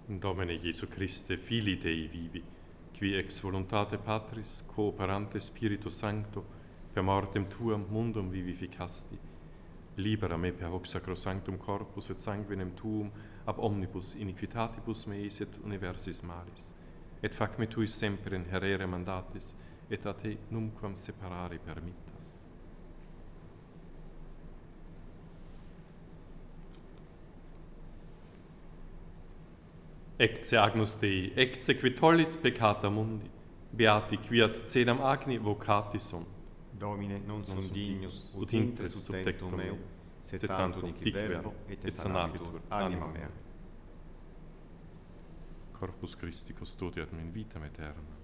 Domine Iesu Christe, Filii Dei vivi, qui ex voluntate Patris, cooperante Spiritus Sancto, per mortem Tuam mundum vivificasti, libera me per hoc sacrosanctum corpus et sanguinem Tuum ab omnibus iniquitatibus meis et universis malis, et fac me Tuis semper in herere mandatis, et a Te numquam separare permittas. Ecce agnus Dei, ecce qui tollit peccata mundi, beati quiat cedam agni vocati sunt. Domine, non sum dignus, ut intres subtectum meu, sed tantum dic verbo, et sanabitur anima mea. Corpus Christi custodiat me in vitam aeternam.